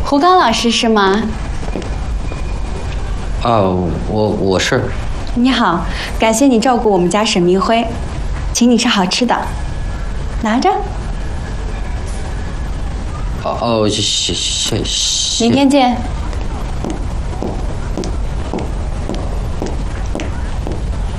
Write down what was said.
胡刚老师是吗？ 我是。 你好，感谢你照顾我们家沈明辉，请你吃好吃的，拿着。 谢。 明天见。